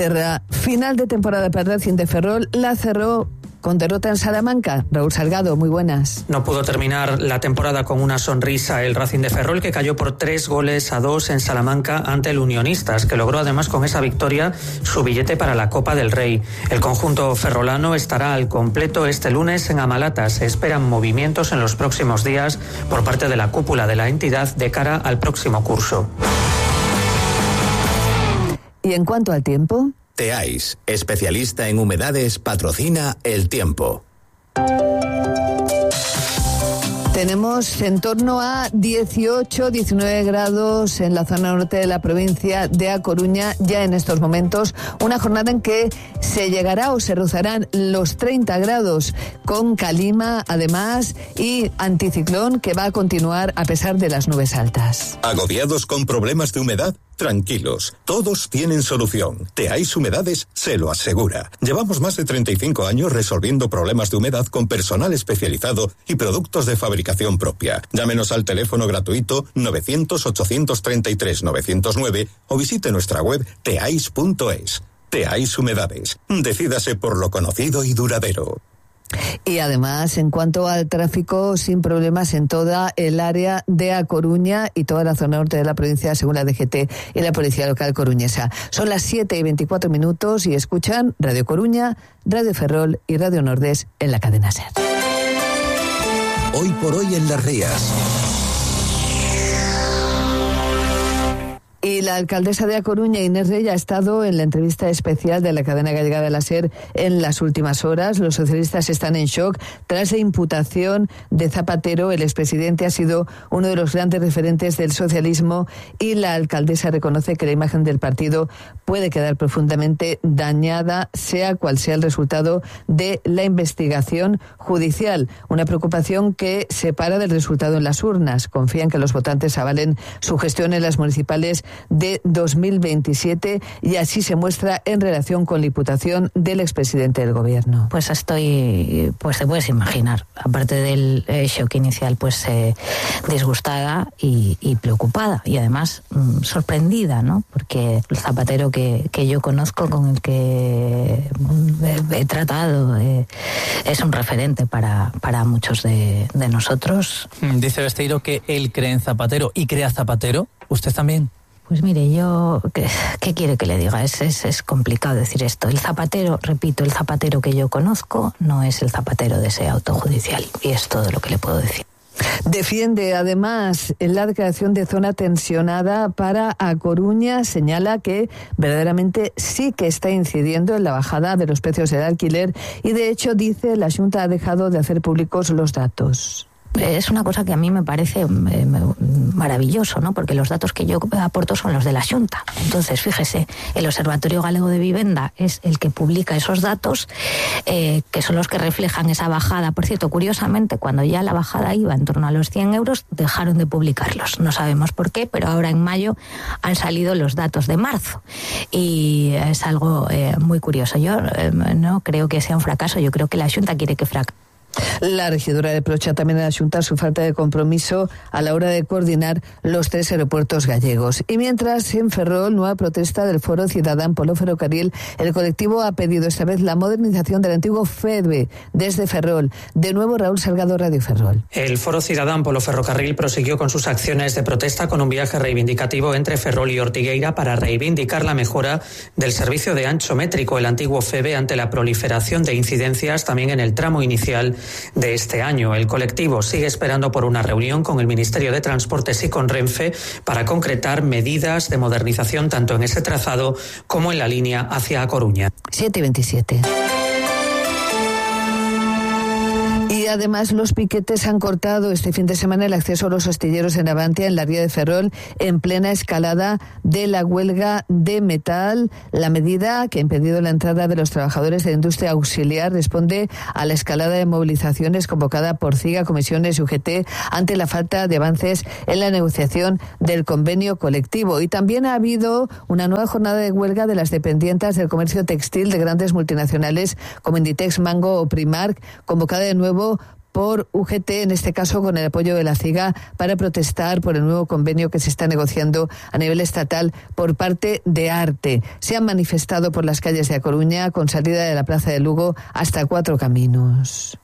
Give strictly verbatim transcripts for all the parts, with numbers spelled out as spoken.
Inglaterra, final de temporada para el Racing de Ferrol, la cerró con derrota en Salamanca. Raúl Salgado, muy buenas. No pudo terminar la temporada con una sonrisa el Racing de Ferrol, que cayó por tres goles a dos en Salamanca ante el Unionistas, que logró además con esa victoria su billete para la Copa del Rey. El conjunto ferrolano estará al completo este lunes en Amalata. Se esperan movimientos en los próximos días por parte de la cúpula de la entidad de cara al próximo curso. ¿Y en cuanto al tiempo? Teais, especialista en humedades, patrocina El Tiempo. Tenemos en torno a dieciocho, diecinueve grados en la zona norte de la provincia de A Coruña ya en estos momentos. Una jornada en que se llegará o se rozarán los treinta grados con calima además y anticiclón que va a continuar a pesar de las nubes altas. ¿Agobiados con problemas de humedad? Tranquilos, todos tienen solución. Teais Humedades se lo asegura. Llevamos más de treinta y cinco años resolviendo problemas de humedad con personal especializado y productos de fabricación propia. Llámenos al teléfono gratuito novecientos, ochocientos treinta y tres, novecientos nueve o visite nuestra web teais punto es. Teais Humedades. Decídase por lo conocido y duradero. Y además, en cuanto al tráfico, sin problemas en toda el área de A Coruña y toda la zona norte de la provincia, según la D G T y la Policía Local coruñesa. Son las siete y veinticuatro minutos y escuchan Radio Coruña, Radio Ferrol y Radio Nordés en la cadena SER. Hoy por hoy en Las Rías. Y la alcaldesa de A Coruña, Inés Rey, ha estado en la entrevista especial de la cadena gallega de la SER en las últimas horas. Los socialistas están en shock tras la imputación de Zapatero. El expresidente ha sido uno de los grandes referentes del socialismo y la alcaldesa reconoce que la imagen del partido puede quedar profundamente dañada, sea cual sea el resultado de la investigación judicial. Una preocupación que separa del resultado en las urnas. Confían que los votantes avalen su gestión en las municipales de dos mil veintisiete y así se muestra en relación con la imputación del expresidente del gobierno. Pues estoy, pues te puedes imaginar, aparte del eh, shock inicial, pues eh, disgustada y, y preocupada y además mm, sorprendida, ¿no? Porque el Zapatero que, que yo conozco, con el que he, he tratado, eh, es un referente para, para muchos de, de nosotros. Dice Besteiro que él cree en Zapatero y cree a Zapatero. ¿Usted también? Pues mire, yo, ¿qué, qué quiere que le diga? Es, es, es complicado decir esto. El Zapatero, repito, el Zapatero que yo conozco no es el Zapatero de ese auto judicial. Y es todo lo que le puedo decir. Defiende además la declaración de zona tensionada para A Coruña. Señala que verdaderamente sí que está incidiendo en la bajada de los precios del alquiler y de hecho dice la Xunta ha dejado de hacer públicos los datos. Es una cosa que a mí me parece eh, maravilloso, ¿no? Porque los datos que yo aporto son los de la Xunta. Entonces, fíjese, el Observatorio Galego de Vivenda es el que publica esos datos, eh, que son los que reflejan esa bajada. Por cierto, curiosamente, cuando ya la bajada iba en torno a los cien euros, dejaron de publicarlos. No sabemos por qué, pero ahora en mayo han salido los datos de marzo. Y es algo eh, muy curioso. Yo eh, no creo que sea un fracaso, yo creo que la Xunta quiere que fracase. La regidora de Procha también a la Xunta su falta de compromiso a la hora de coordinar los tres aeropuertos gallegos. Y mientras en Ferrol, nueva protesta del Foro Ciudadán Polo Ferrocarril, el colectivo ha pedido esta vez la modernización del antiguo FEDBE desde Ferrol. De nuevo Raúl Salgado, Radio Ferrol. El Foro Ciudadán Polo Ferrocarril prosiguió con sus acciones de protesta con un viaje reivindicativo entre Ferrol y Ortigueira para reivindicar la mejora del servicio de ancho métrico, el antiguo FEDBE, ante la proliferación de incidencias también en el tramo inicial de este año. El colectivo sigue esperando por una reunión con el Ministerio de Transportes y con Renfe para concretar medidas de modernización tanto en ese trazado como en la línea hacia A Coruña. siete y veintisiete. Y además los piquetes han cortado este fin de semana el acceso a los astilleros en Navantia, en la ría de Ferrol, en plena escalada de la huelga de metal. La medida que ha impedido la entrada de los trabajadores de la industria auxiliar responde a la escalada de movilizaciones convocada por CIGA, Comisiones y U G T ante la falta de avances en la negociación del convenio colectivo. Y también ha habido una nueva jornada de huelga de las dependientes del comercio textil de grandes multinacionales como Inditex, Mango o Primark, convocada de nuevo por U G T, en este caso con el apoyo de la CIGA, para protestar por el nuevo convenio que se está negociando a nivel estatal por parte de ARTE. Se han manifestado por las calles de A Coruña con salida de la Plaza de Lugo hasta Cuatro Caminos.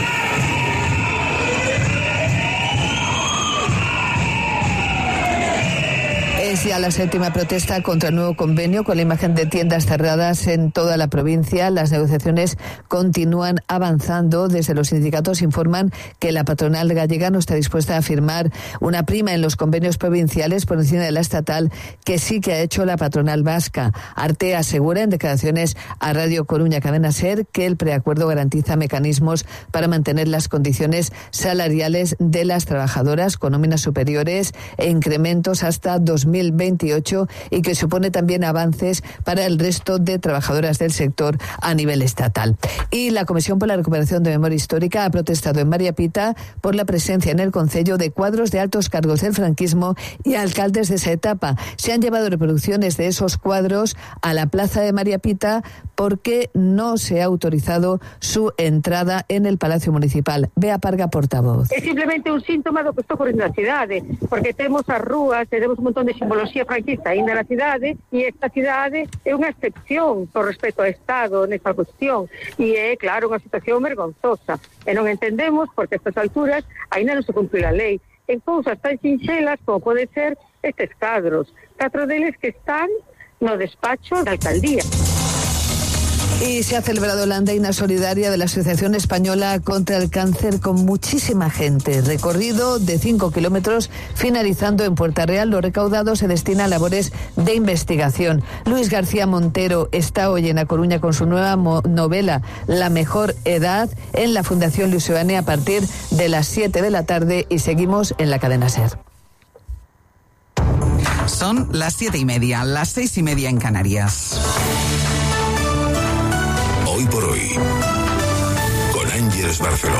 Es ya la séptima protesta contra el nuevo convenio, con la imagen de tiendas cerradas en toda la provincia. Las negociaciones continúan avanzando. Desde los sindicatos informan que la patronal gallega no está dispuesta a firmar una prima en los convenios provinciales por encima de la estatal, que sí que ha hecho la patronal vasca. ARTE asegura en declaraciones a Radio Coruña Cadena SER que el preacuerdo garantiza mecanismos para mantener las condiciones salariales de las trabajadoras con nóminas superiores e incrementos hasta dos mil veintiocho, y que supone también avances para el resto de trabajadoras del sector a nivel estatal. Y la Comisión por la Recuperación de Memoria Histórica ha protestado en María Pita por la presencia en el concello de cuadros de altos cargos del franquismo y alcaldes de esa etapa. Se han llevado reproducciones de esos cuadros a la plaza de María Pita porque no se ha autorizado su entrada en el Palacio Municipal. Bea Parga, portavoz. É simplemente un síntoma do que está ocorrendo na cidade, porque temos as rúas, temos un montón de simbología franquista ainda na cidade, e esta cidade é unha excepción por respecto ao Estado nesta cuestión, e é, claro, unha situación vergonzosa, e non entendemos porque a estas alturas ainda non se cumple a lei en cousas tan sinxelas como pode ser estes cadros, catro deles que están no despacho da alcaldía. Y se ha celebrado la andaina solidaria de la Asociación Española contra el Cáncer con muchísima gente. Recorrido de cinco kilómetros, finalizando en Puerta Real. Lo recaudado se destina a labores de investigación. Luis García Montero está hoy en A Coruña con su nueva novela La Mejor Edad en la Fundación Luis Seoane a partir de las siete de la tarde, y seguimos en la cadena SER. Son las siete y media, las seis y media en Canarias. Hoy por hoy, con Ángeles Barceló.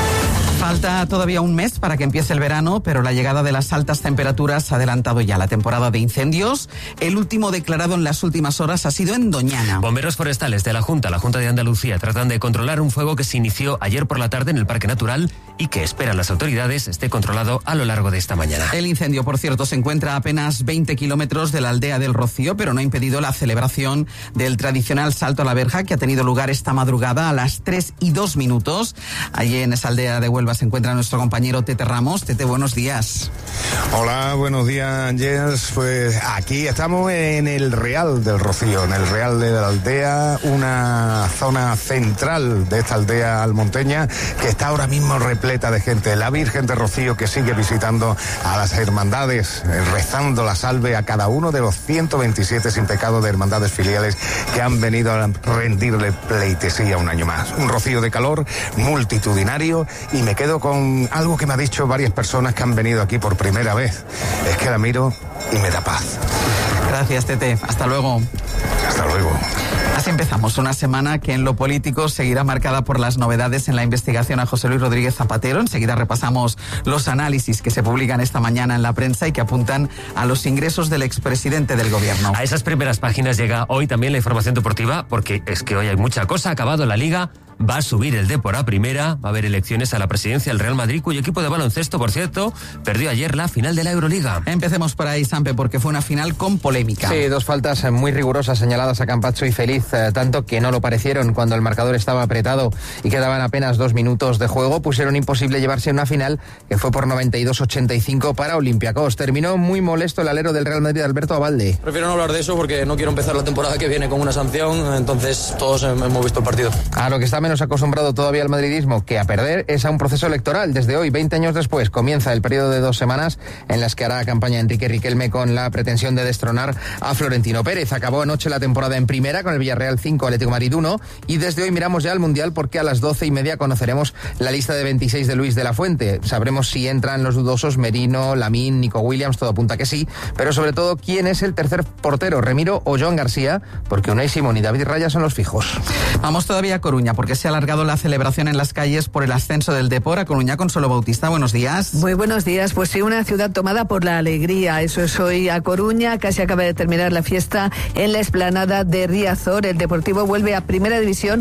Falta todavía un mes para que empiece el verano, pero la llegada de las altas temperaturas ha adelantado ya la temporada de incendios. El último declarado en las últimas horas ha sido en Doñana. Bomberos forestales de la Junta, la Junta de Andalucía, tratan de controlar un fuego que se inició ayer por la tarde en el Parque Natural y que esperan las autoridades esté controlado a lo largo de esta mañana. El incendio, por cierto, se encuentra a apenas veinte kilómetros de la aldea del Rocío, pero no ha impedido la celebración del tradicional salto a la verja que ha tenido lugar esta madrugada a las tres y dos minutos. Allí en esa aldea de Huelva se encuentra nuestro compañero Tete Ramos. Tete, buenos días. Hola, buenos días, Ángeles. Pues aquí estamos en el Real del Rocío, en el Real de la Aldea, una zona central de esta aldea almonteña que está ahora mismo repleta de gente. La Virgen de Rocío, que sigue visitando a las hermandades, rezando la salve a cada uno de los ciento veintisiete sin pecado de hermandades filiales que han venido a rendirle pleitesía un año más. Un rocío de calor multitudinario, y me quedo con algo que me ha dicho varias personas que han venido aquí por primera vez. Es que la miro y me da paz. Gracias, Tete. Hasta luego. Hasta luego. Así empezamos una semana que en lo político seguirá marcada por las novedades en la investigación a José Luis Rodríguez Zapatero. Enseguida repasamos los análisis que se publican esta mañana en la prensa y que apuntan a los ingresos del expresidente del gobierno. A esas primeras páginas llega hoy también la información deportiva, porque es que hoy hay mucha cosa. Ha acabado la Liga, va a subir el Depor a primera, va a haber elecciones a la presidencia del Real Madrid, cuyo equipo de baloncesto, por cierto, perdió ayer la final de la Euroliga. Empecemos por ahí, Sampe, porque fue una final con polémica. Sí, dos faltas muy rigurosas señaladas a Campazzo y Feliz, eh, tanto que no lo parecieron cuando el marcador estaba apretado y quedaban apenas dos minutos de juego. Pusieron imposible llevarse una final que fue por noventa y dos a ochenta y cinco para Olympiacos. Terminó muy molesto el alero del Real Madrid, Alberto Abalde. Prefiero no hablar de eso porque no quiero empezar la temporada que viene con una sanción, entonces todos hemos visto el partido. A lo que está menos acostumbrado todavía el madridismo que a perder es a un proceso electoral. Desde hoy, veinte años después, comienza el periodo de dos semanas en las que hará campaña Enrique Riquelme con la pretensión de destronar a Florentino Pérez. Acabó anoche la temporada en primera con el Villarreal cinco, Atlético de Madrid uno, y desde hoy miramos ya al Mundial porque a las doce y media conoceremos la lista de veintiséis de Luis de la Fuente. Sabremos si entran los dudosos Merino, Lamín, Nico Williams, todo apunta que sí, pero sobre todo quién es el tercer portero, Remiro o Joan García, porque Unai Simón y David Raya son los fijos. Vamos todavía a Coruña porque se ha alargado la celebración en las calles por el ascenso del Depor. A Coruña, Consuelo Bautista, buenos días. Muy buenos días. Pues sí, una ciudad tomada por la alegría. Eso es hoy A Coruña. Casi acaba de terminar la fiesta en la explanada de Riazor. El Deportivo vuelve a Primera División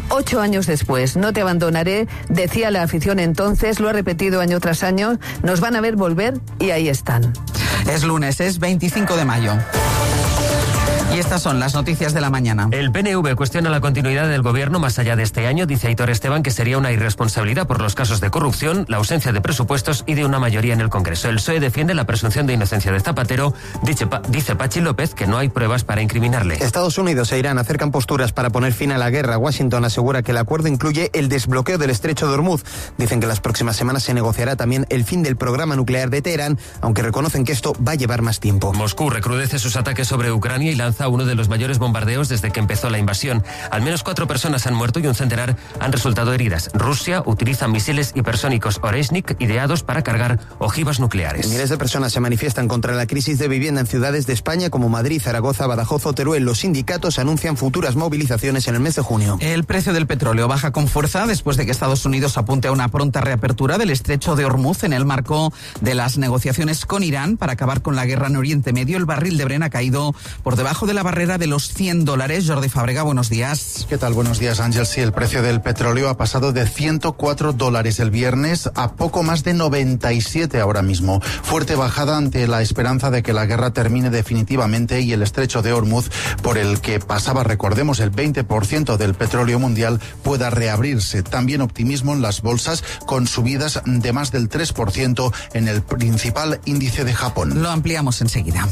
ocho años después. No te abandonaré, decía la afición entonces, lo ha repetido año tras año. Nos van a ver volver y ahí están. Es lunes, es veinticinco de mayo. Y estas son las noticias de la mañana. El P N V cuestiona la continuidad del gobierno más allá de este año. Dice Aitor Esteban que sería una irresponsabilidad por los casos de corrupción, la ausencia de presupuestos y de una mayoría en el Congreso. El P S O E defiende la presunción de inocencia de Zapatero. Dice, dice Pachi López que no hay pruebas para incriminarle. Estados Unidos e Irán acercan posturas para poner fin a la guerra. Washington asegura que el acuerdo incluye el desbloqueo del estrecho de Hormuz. Dicen que las próximas semanas se negociará también el fin del programa nuclear de Teherán, aunque reconocen que esto va a llevar más tiempo. Moscú recrudece sus ataques sobre Ucrania y lanza uno de los mayores bombardeos desde que empezó la invasión. Al menos cuatro personas han muerto y un centenar han resultado heridas. Rusia utiliza misiles hipersónicos Oreshnik ideados para cargar ojivas nucleares. Miles de personas se manifiestan contra la crisis de vivienda en ciudades de España como Madrid, Zaragoza, Badajoz o Teruel. Los sindicatos anuncian futuras movilizaciones en el mes de junio. El precio del petróleo baja con fuerza después de que Estados Unidos apunte a una pronta reapertura del estrecho de Hormuz en el marco de las negociaciones con Irán para acabar con la guerra en Oriente Medio. El barril de Brent ha caído por debajo de la barrera de los cien dólares. Jordi Fábrega, buenos días. ¿Qué tal? Buenos días, Ángel. Sí, el precio del petróleo ha pasado de ciento cuatro dólares el viernes a poco más de noventa y siete ahora mismo. Fuerte bajada ante la esperanza de que la guerra termine definitivamente y el estrecho de Hormuz, por el que pasaba, recordemos, el veinte por ciento del petróleo mundial, pueda reabrirse. También optimismo en las bolsas con subidas de más del tres por ciento en el principal índice de Japón. Lo ampliamos enseguida.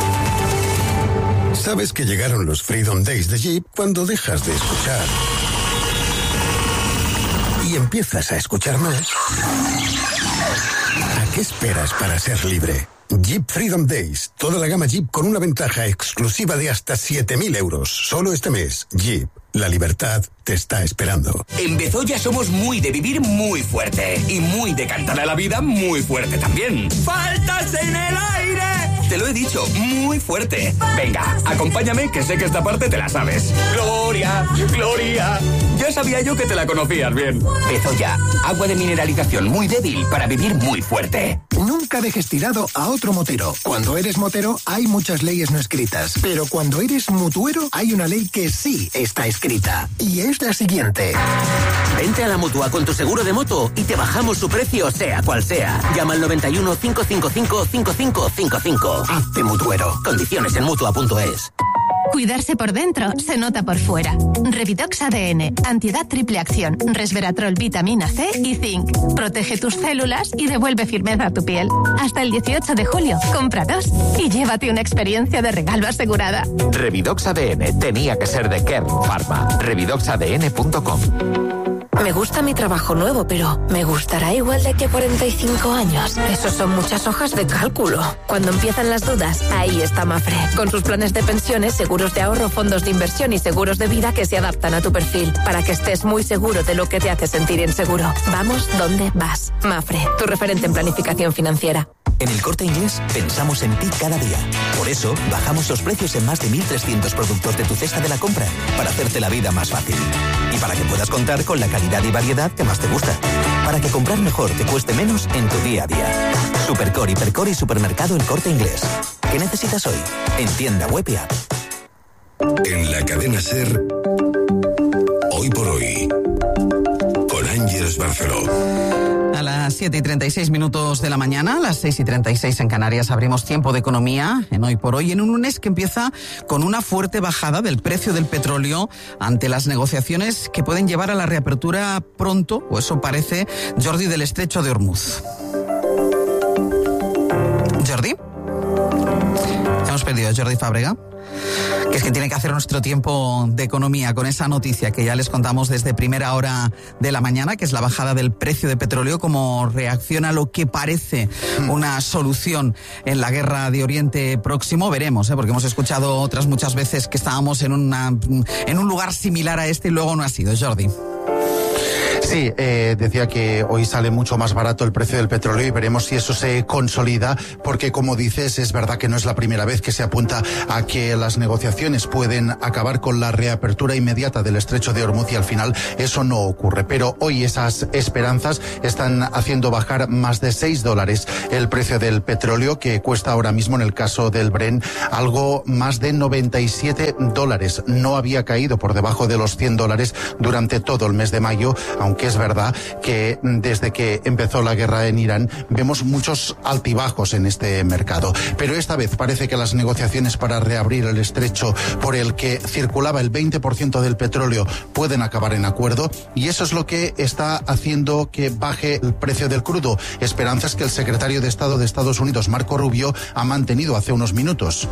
Sabes que llegaron los Freedom Days de Jeep cuando dejas de escuchar y empiezas a escuchar más. ¿A qué esperas para ser libre? Jeep Freedom Days. Toda la gama Jeep con una ventaja exclusiva de hasta siete mil euros. Solo este mes. Jeep. La libertad te está esperando. En Bezoya somos muy de vivir muy fuerte y muy de cantar a la vida muy fuerte también. ¡Faltas en el aire! Te lo he dicho, muy fuerte. Venga, acompáñame, que sé que esta parte te la sabes. Gloria, Gloria. Ya sabía yo que te la conocías bien. Bezoya, agua de mineralización muy débil para vivir muy fuerte. Nunca dejes tirado a otro motero. Cuando eres motero hay muchas leyes no escritas, pero cuando eres mutuero hay una ley que sí está escrita. Y es la siguiente. Vente a la Mutua con tu seguro de moto y te bajamos su precio sea cual sea. Llama al noventa y uno, cinco cinco cinco, cinco cinco cinco cinco. Hazte mutuero. Condiciones en mutua punto es. Cuidarse por dentro se nota por fuera. Revidox A D N, antiedad triple acción, resveratrol, vitamina C y zinc. Protege tus células y devuelve firmeza a tu piel. Hasta el dieciocho de julio, compra dos y llévate una experiencia de regalo asegurada. Revidox A D N tenía que ser de Kern Pharma. revidox a d n punto com. Me gusta mi trabajo nuevo, pero ¿me gustará igual de aquí a cuarenta y cinco años? Esos son muchas hojas de cálculo. Cuando empiezan las dudas, ahí está Mafre. Con sus planes de pensiones, seguros de ahorro, fondos de inversión y seguros de vida que se adaptan a tu perfil, para que estés muy seguro de lo que te hace sentir inseguro. Vamos donde vas. Mafre, tu referente en planificación financiera. En El Corte Inglés pensamos en ti cada día. Por eso, bajamos los precios en más de mil trescientos productos de tu cesta de la compra, para hacerte la vida más fácil. Y para que puedas contar con la calidad y variedad que más te gusta. Para que comprar mejor te cueste menos en tu día a día. Supercore, Hipercore y Supermercado El Corte Inglés. ¿Qué necesitas hoy? En tienda web y app. En la cadena SER, Hoy por Hoy, con Ángeles Barceló. A las siete y treinta y seis minutos de la mañana, a las seis y treinta y seis en Canarias, abrimos tiempo de economía en Hoy por Hoy, en un lunes que empieza con una fuerte bajada del precio del petróleo ante las negociaciones que pueden llevar a la reapertura pronto, o eso parece, Jordi, del estrecho de Hormuz. Jordi. Hemos perdido a Jordi Fábrega, que es que tiene que hacer nuestro tiempo de economía con esa noticia que ya les contamos desde primera hora de la mañana, que es la bajada del precio de petróleo como reacción a lo que parece una solución en la guerra de Oriente Próximo. Veremos, ¿eh? Porque hemos escuchado otras muchas veces que estábamos en, una, en un lugar similar a este y luego no ha sido. Jordi. Sí, eh, decía que hoy sale mucho más barato el precio del petróleo y veremos si eso se consolida, porque como dices, es verdad que no es la primera vez que se apunta a que las negociaciones pueden acabar con la reapertura inmediata del estrecho de Hormuz y al final eso no ocurre. Pero hoy esas esperanzas están haciendo bajar más de seis dólares el precio del petróleo, que cuesta ahora mismo en el caso del Brent algo más de noventa y siete dólares. No había caído por debajo de los cien dólares durante todo el mes de mayo, aunque es verdad que desde que empezó la guerra en Irán vemos muchos altibajos en este mercado. Pero esta vez parece que las negociaciones para reabrir el estrecho por el que circulaba el veinte por ciento del petróleo pueden acabar en acuerdo, y eso es lo que está haciendo que baje el precio del crudo. Esperanzas que el secretario de Estado de Estados Unidos, Marco Rubio, ha mantenido hace unos minutos.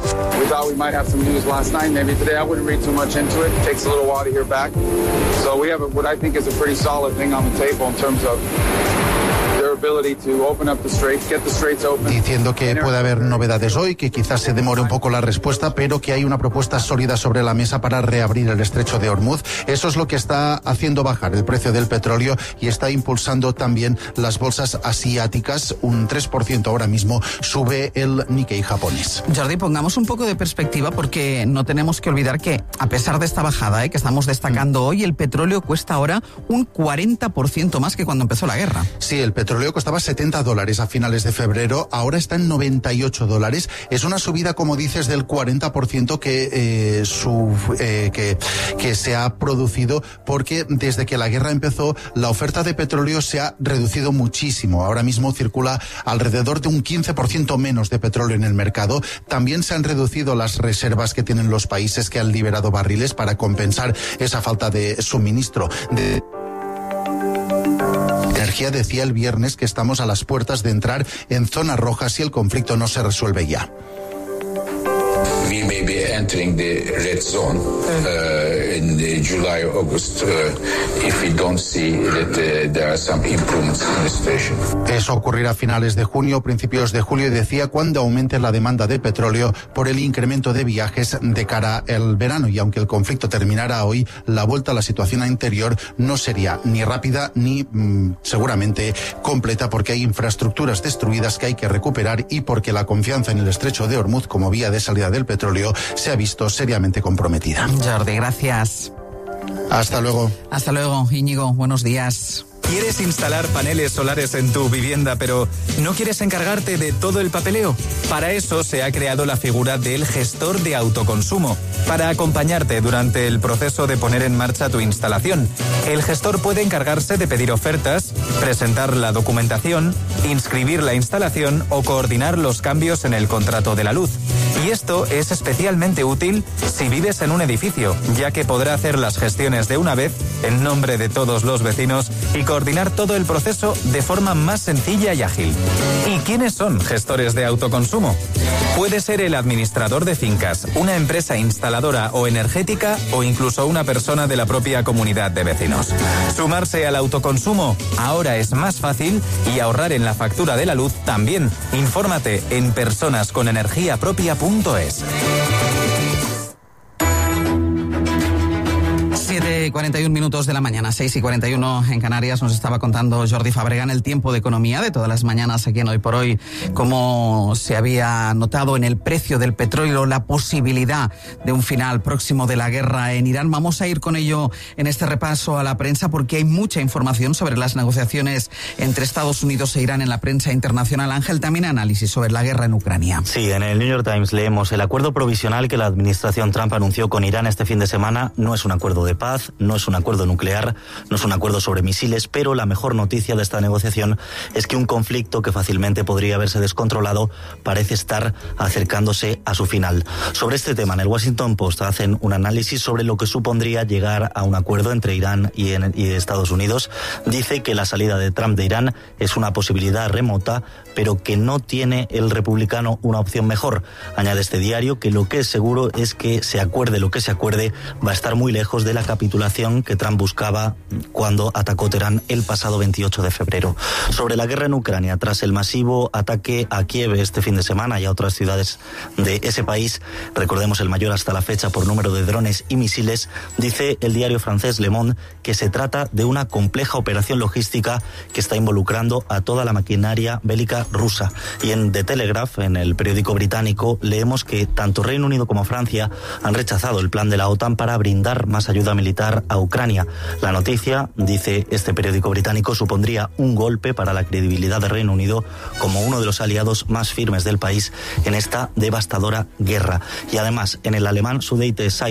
Diciendo que puede haber novedades hoy, que quizás se demore un poco la respuesta, pero que hay una propuesta sólida sobre la mesa para reabrir el estrecho de Hormuz. Eso es lo que está haciendo bajar el precio del petróleo y está impulsando también las bolsas asiáticas. Un tres por ciento ahora mismo sube el Nikkei japonés. Jordi, pongamos un poco de perspectiva, porque no tenemos que olvidar que a pesar de esta bajada eh, que estamos destacando mm. hoy, el petróleo cuesta ahora un cuarenta por ciento más que cuando empezó la guerra. Sí, el petróleo costaba setenta dólares a finales de febrero, ahora está en noventa y ocho dólares. Es una subida, como dices, del cuarenta por ciento que, eh, su, eh, que, que se ha producido porque desde que la guerra empezó la oferta de petróleo se ha reducido muchísimo. Ahora mismo circula alrededor de un quince por ciento menos de petróleo en el mercado. También se han reducido las reservas que tienen los países que han liberado barriles para compensar esa falta de suministro de energía. Decía el viernes que estamos a las puertas de entrar en zona roja si el conflicto no se resuelve ya. We may be entering the red zone uh, in the July, August, uh, if we don't see that uh, there are some improvements in the situation. Eso ocurrirá a finales de junio, principios de julio, y decía cuando aumente la demanda de petróleo por el incremento de viajes de cara al verano. Y aunque el conflicto terminara hoy, la vuelta a la situación interior no sería ni rápida ni mm, seguramente completa, porque hay infraestructuras destruidas que hay que recuperar y porque la confianza en el estrecho de Hormuz como vía de salida del petróleo se ha visto seriamente comprometida. Jordi, gracias. Hasta luego. Hasta luego, Íñigo. Buenos días. ¿Quieres instalar paneles solares en tu vivienda, pero no quieres encargarte de todo el papeleo? Para eso se ha creado la figura del gestor de autoconsumo, para acompañarte durante el proceso de poner en marcha tu instalación. El gestor puede encargarse de pedir ofertas, presentar la documentación, inscribir la instalación o coordinar los cambios en el contrato de la luz. Y esto es especialmente útil si vives en un edificio, ya que podrá hacer las gestiones de una vez en nombre de todos los vecinos y coordinar todo el proceso de forma más sencilla y ágil. ¿Y quiénes son gestores de autoconsumo? Puede ser el administrador de fincas, una empresa instaladora o energética o incluso una persona de la propia comunidad de vecinos. Sumarse al autoconsumo ahora es más fácil y ahorrar en la factura de la luz también. Infórmate en personasconenergiapropia punto es. siete y cuarenta y un minutos de la mañana, seis y cuarenta y uno en Canarias. Nos estaba contando Jordi Fabregat el tiempo de economía de todas las mañanas aquí en Hoy por Hoy, cómo se había notado en el precio del petróleo la posibilidad de un final próximo de la guerra en Irán. Vamos a ir con ello en este repaso a la prensa, porque hay mucha información sobre las negociaciones entre Estados Unidos e Irán en la prensa internacional. Ángel, también análisis sobre la guerra en Ucrania. Sí, en el New York Times leemos: el acuerdo provisional que la administración Trump anunció con Irán este fin de semana no es un acuerdo de paz, no es un acuerdo nuclear, no es un acuerdo sobre misiles, pero la mejor noticia de esta negociación es que un conflicto que fácilmente podría haberse descontrolado parece estar acercándose a su final. Sobre este tema, en el Washington Post hacen un análisis sobre lo que supondría llegar a un acuerdo entre Irán y, en, y Estados Unidos. Dice que la salida de Trump de Irán es una posibilidad remota, pero que no tiene el republicano una opción mejor. Añade este diario que lo que es seguro es que se acuerde lo que se acuerde, va a estar muy lejos de la capitulación operación que Trump buscaba cuando atacó Teherán el pasado veintiocho de febrero. Sobre la guerra en Ucrania, tras el masivo ataque a Kiev este fin de semana y a otras ciudades de ese país, recordemos el mayor hasta la fecha por número de drones y misiles, dice el diario francés Le Monde que se trata de una compleja operación logística que está involucrando a toda la maquinaria bélica rusa. Y en The Telegraph, en el periódico británico, leemos que tanto Reino Unido como Francia han rechazado el plan de la OTAN para brindar más ayuda militar a Ucrania. La noticia, dice este periódico británico, supondría un golpe para la credibilidad de Reino Unido como uno de los aliados más firmes del país en esta devastadora guerra. Y además, en el alemán Süddeutsche